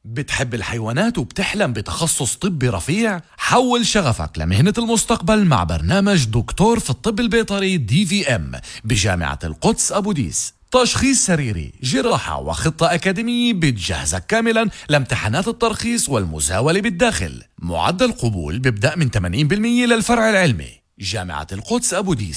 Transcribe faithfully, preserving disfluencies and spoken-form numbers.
بتحب الحيوانات وبتحلم بتخصص طبي رفيع؟ حول شغفك لمهنة المستقبل مع برنامج دكتور في الطب البيطري دي في ام بجامعة القدس أبو ديس. تشخيص سريري، جراحة وخطة أكاديمية بتجهزك كاملا لامتحانات الترخيص والمزاولة بالداخل. معدل قبول بيبدأ من ثمانين بالمئة للفرع العلمي. جامعة القدس أبو ديس.